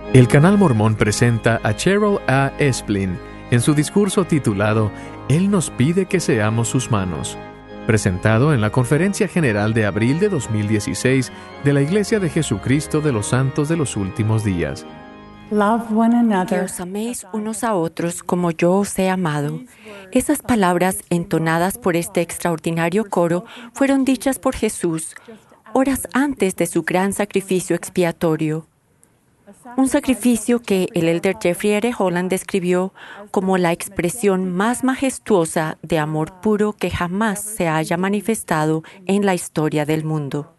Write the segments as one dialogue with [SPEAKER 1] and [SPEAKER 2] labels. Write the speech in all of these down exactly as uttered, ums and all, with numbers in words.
[SPEAKER 1] El Canal Mormón presenta a Cheryl A. Esplin en su discurso titulado Él nos pide que seamos sus manos, presentado en la Conferencia General de abril de dos mil dieciséis de la Iglesia de Jesucristo de los Santos de los Últimos Días.
[SPEAKER 2] Love one
[SPEAKER 3] Que
[SPEAKER 2] another.
[SPEAKER 3] os améis unos a otros como yo os he amado. Esas palabras entonadas por este extraordinario coro fueron dichas por Jesús horas antes de su gran sacrificio expiatorio. Un sacrificio que el elder Jeffrey R. Holland describió como la expresión más majestuosa de amor puro que jamás se haya manifestado en la historia del mundo.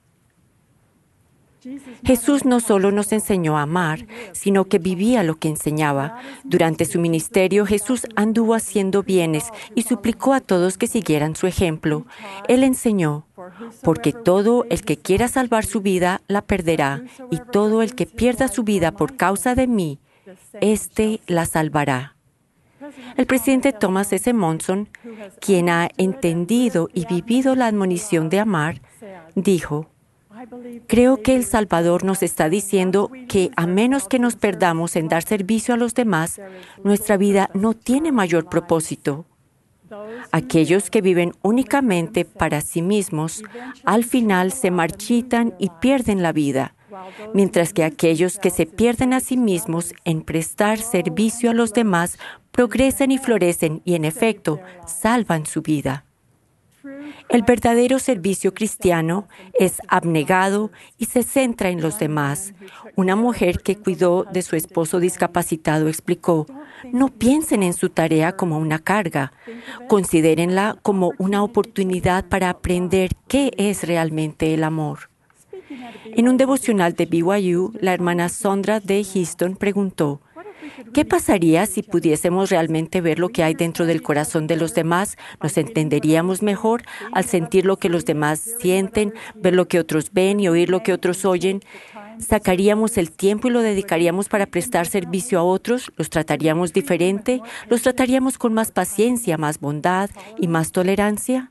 [SPEAKER 3] Jesús no solo nos enseñó a amar, sino que vivía lo que enseñaba. Durante su ministerio, Jesús anduvo haciendo bienes y suplicó a todos que siguieran su ejemplo. Él enseñó, porque todo el que quiera salvar su vida, la perderá, y todo el que pierda su vida por causa de mí, éste la salvará. El presidente Thomas S. Monson, quien ha entendido y vivido la admonición de amar, dijo, creo que el Salvador nos está diciendo que a menos que nos perdamos en dar servicio a los demás, nuestra vida no tiene mayor propósito. Aquellos que viven únicamente para sí mismos, al final se marchitan y pierden la vida, mientras que aquellos que se pierden a sí mismos en prestar servicio a los demás progresan y florecen y, en efecto, salvan su vida. El verdadero servicio cristiano es abnegado y se centra en los demás. Una mujer que cuidó de su esposo discapacitado explicó, no piensen en su tarea como una carga, considérenla como una oportunidad para aprender qué es realmente el amor. En un devocional de B Y U, la hermana Sondra D. Houston preguntó, ¿qué pasaría si pudiésemos realmente ver lo que hay dentro del corazón de los demás? ¿Nos entenderíamos mejor al sentir lo que los demás sienten, ver lo que otros ven y oír lo que otros oyen? ¿Sacaríamos el tiempo y lo dedicaríamos para prestar servicio a otros? ¿Los trataríamos diferente? ¿Los trataríamos con más paciencia, más bondad y más tolerancia?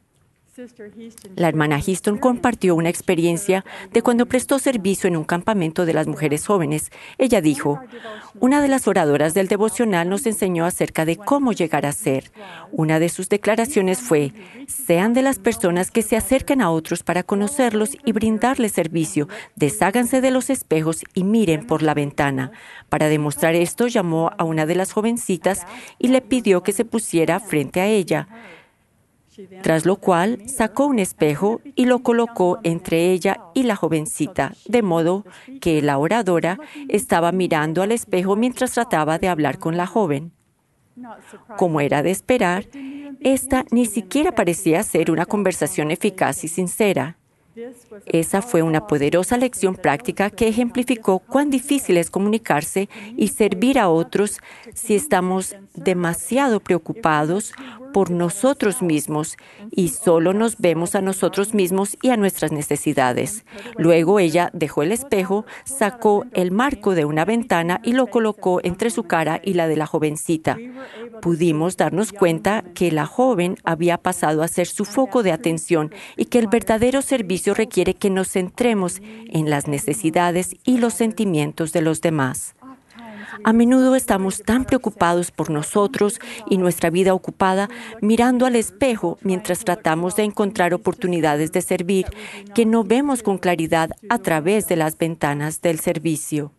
[SPEAKER 3] La hermana Houston compartió una experiencia de cuando prestó servicio en un campamento de las mujeres jóvenes. Ella dijo, una de las oradoras del devocional nos enseñó acerca de cómo llegar a ser. Una de sus declaraciones fue, sean de las personas que se acercan a otros para conocerlos y brindarles servicio. Desháganse de los espejos y miren por la ventana. Para demostrar esto, llamó a una de las jovencitas y le pidió que se pusiera frente a ella. Tras lo cual, sacó un espejo y lo colocó entre ella y la jovencita, de modo que la oradora estaba mirando al espejo mientras trataba de hablar con la joven. Como era de esperar, esta ni siquiera parecía ser una conversación eficaz y sincera. Esa fue una poderosa lección práctica que ejemplificó cuán difícil es comunicarse y servir a otros si estamos demasiado preocupados por nosotros mismos y solo nos vemos a nosotros mismos y a nuestras necesidades. Luego ella dejó el espejo, sacó el marco de una ventana y lo colocó entre su cara y la de la jovencita. Pudimos darnos cuenta que la joven había pasado a ser su foco de atención y que el verdadero servicio requiere que nos centremos en las necesidades y los sentimientos de los demás. A menudo estamos tan preocupados por nosotros y nuestra vida ocupada mirando al espejo mientras tratamos de encontrar oportunidades de servir que no vemos con claridad a través de las ventanas del servicio.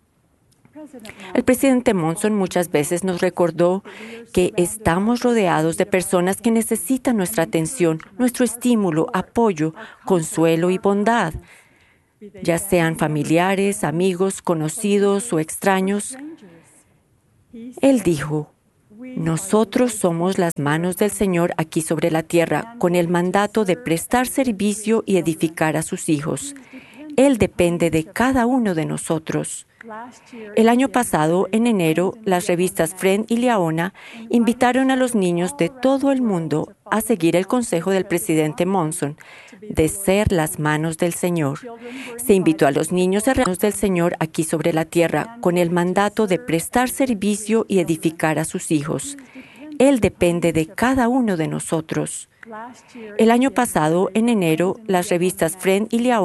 [SPEAKER 3] El presidente Monson muchas veces nos recordó que estamos rodeados de personas que necesitan nuestra atención, nuestro estímulo, apoyo, consuelo y bondad, ya sean familiares, amigos, conocidos o extraños. Él dijo, nosotros somos las manos del Señor aquí sobre la tierra, con el mandato de prestar servicio y edificar a sus hijos. Él depende de cada uno de nosotros. El año pasado, en enero, las revistas Friend y Liaona invitaron a los niños de todo el mundo a seguir el consejo del presidente Monson de ser las manos del Señor. Se invitó a los niños a ser las manos del Señor aquí sobre la tierra con el mandato de prestar servicio y edificar a sus hijos. Él depende de cada uno de nosotros. El año pasado, en enero, las revistas Friend y Liaona